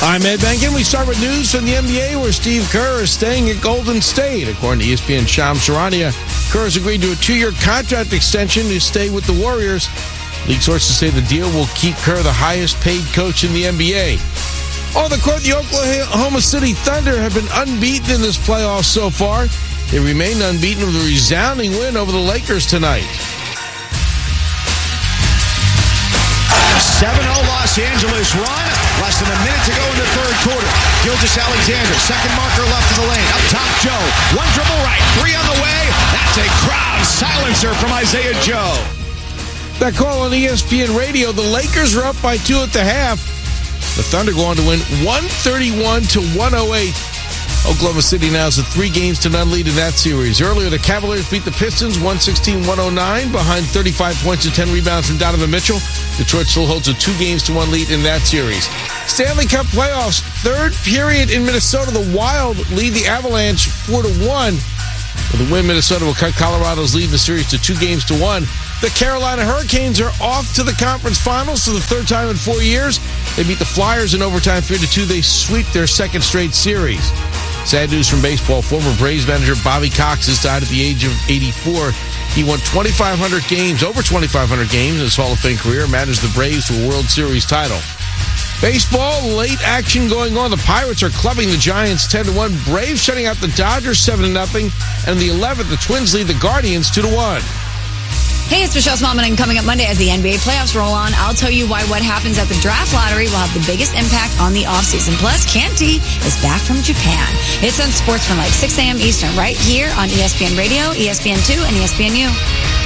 I'm Ed Benkin. We start with news from the NBA where Steve Kerr is staying at Golden State. According to ESPN Shams Charania, Kerr has agreed to a 2-year contract extension to stay with the Warriors. League sources say the deal will keep Kerr the highest paid coach in the NBA. On the court, the Oklahoma City Thunder have been unbeaten in this playoff so far. They remain unbeaten with a resounding win over the Lakers tonight. 7-0 Los Angeles run. Less than a minute to go in the third quarter. Gilgeous-Alexander, second marker left of the lane. Up top, Joe. One dribble right. 3 on the way. That's a crowd silencer from Isaiah Joe. That call on ESPN Radio, the Lakers are up by 2 at the half. The Thunder go on to win 131-108. Oklahoma City now has a 3-0 lead in that series. Earlier, the Cavaliers beat the Pistons 116-109 behind 35 points and 10 rebounds from Donovan Mitchell. Detroit still holds a 2-1 lead in that series. Stanley Cup playoffs, third period in Minnesota. The Wild lead the Avalanche 4-1. With a win, Minnesota will cut Colorado's lead in the series to 2-1. The Carolina Hurricanes are off to the conference finals for the third time in 4 years. They beat the Flyers in overtime 3-2. They sweep their second straight series. Sad news from baseball. Former Braves manager Bobby Cox has died at the age of 84. He won over 2,500 games in his Hall of Fame career, managed the Braves to a World Series title. Baseball, late action going on. The Pirates are clubbing the Giants 10-1. Braves shutting out the Dodgers 7-0. And in the 11th, the Twins lead the Guardians 2-1. Hey, it's Michelle Smallman, and coming up Monday as the NBA playoffs roll on, I'll tell you why what happens at the draft lottery will have the biggest impact on the offseason. Plus, Canty is back from Japan. It's on Sportsmanlike, 6 a.m. Eastern, right here on ESPN Radio, ESPN2, and ESPNU.